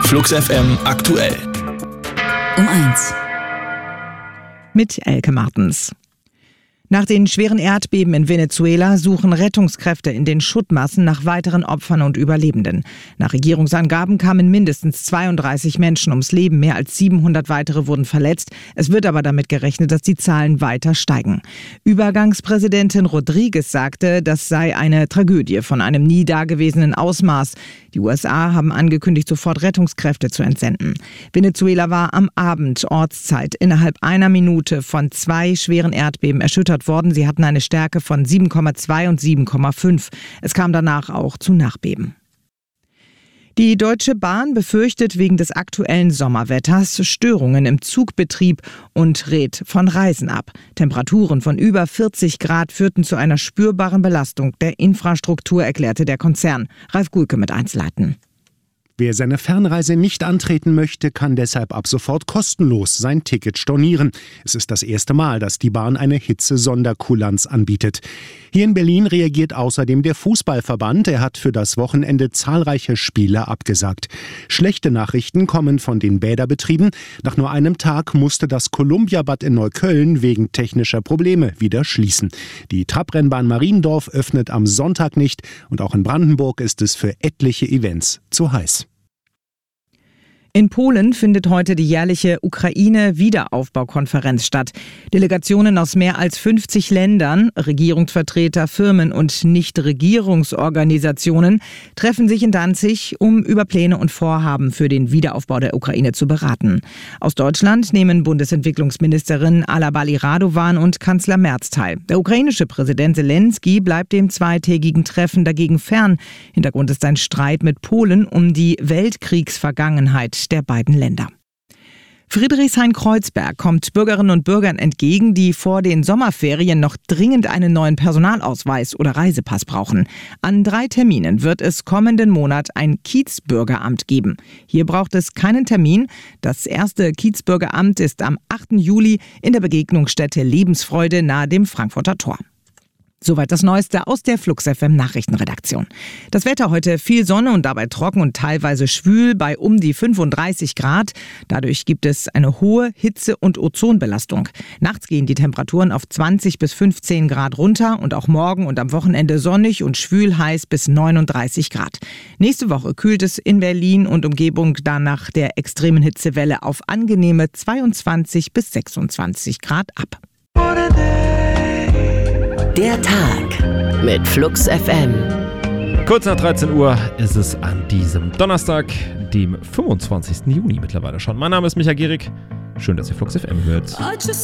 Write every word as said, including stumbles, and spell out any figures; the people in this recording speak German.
Flux F M aktuell. Um eins. Mit Elke Martens. Nach den schweren Erdbeben in Venezuela suchen Rettungskräfte in den Schuttmassen nach weiteren Opfern und Überlebenden. Nach Regierungsangaben kamen mindestens zweiunddreißig Menschen ums Leben, mehr als siebenhundert weitere wurden verletzt. Es wird aber damit gerechnet, dass die Zahlen weiter steigen. Übergangspräsidentin Rodriguez sagte, das sei eine Tragödie von einem nie dagewesenen Ausmaß. Die U S A haben angekündigt, sofort Rettungskräfte zu entsenden. Venezuela war am Abend Ortszeit innerhalb einer Minute von zwei schweren Erdbeben erschüttert worden. Sie hatten eine Stärke von sieben Komma zwei und sieben Komma fünf. Es kam danach auch zu Nachbeben. Die Deutsche Bahn befürchtet wegen des aktuellen Sommerwetters Störungen im Zugbetrieb und rät von Reisen ab. Temperaturen von über vierzig Grad führten zu einer spürbaren Belastung der Infrastruktur, erklärte der Konzern. Ralf Gulke mit Einzelheiten. Wer seine Fernreise nicht antreten möchte, kann deshalb ab sofort kostenlos sein Ticket stornieren. Es ist das erste Mal, dass die Bahn eine Hitze-Sonderkulanz anbietet. Hier in Berlin reagiert außerdem der Fußballverband. Er hat für das Wochenende zahlreiche Spiele abgesagt. Schlechte Nachrichten kommen von den Bäderbetrieben. Nach nur einem Tag musste das Columbia-Bad in Neukölln wegen technischer Probleme wieder schließen. Die Trabrennbahn Mariendorf öffnet am Sonntag nicht und auch in Brandenburg ist es für etliche Events zu heiß. In Polen findet heute die jährliche Ukraine-Wiederaufbaukonferenz statt. Delegationen aus mehr als fünfzig Ländern, Regierungsvertreter, Firmen und Nichtregierungsorganisationen treffen sich in Danzig, um über Pläne und Vorhaben für den Wiederaufbau der Ukraine zu beraten. Aus Deutschland nehmen Bundesentwicklungsministerin Alla Balli-Radovan und Kanzler Merz teil. Der ukrainische Präsident Zelensky bleibt dem zweitägigen Treffen dagegen fern. Hintergrund ist ein Streit mit Polen um die Weltkriegsvergangenheit der beiden Länder. Friedrichshain-Kreuzberg kommt Bürgerinnen und Bürgern entgegen, die vor den Sommerferien noch dringend einen neuen Personalausweis oder Reisepass brauchen. An drei Terminen wird es kommenden Monat ein Kiezbürgeramt geben. Hier braucht es keinen Termin. Das erste Kiezbürgeramt ist am achten Juli in der Begegnungsstätte Lebensfreude nahe dem Frankfurter Tor. Soweit das Neueste aus der Flux F M Nachrichtenredaktion. Das Wetter heute: viel Sonne und dabei trocken und teilweise schwül bei um die fünfunddreißig Grad. Dadurch gibt es eine hohe Hitze- und Ozonbelastung. Nachts gehen die Temperaturen auf zwanzig bis fünfzehn Grad runter und auch morgen und am Wochenende sonnig und schwül heiß bis neununddreißig Grad. Nächste Woche kühlt es in Berlin und Umgebung dann nach der extremen Hitzewelle auf angenehme zweiundzwanzig bis sechsundzwanzig Grad ab. Der Tag mit Flux F M. Kurz nach dreizehn Uhr ist es an diesem Donnerstag, dem fünfundzwanzigsten Juni mittlerweile schon. Mein Name ist Michael Gehrig. Schön, dass ihr Flux F M hört.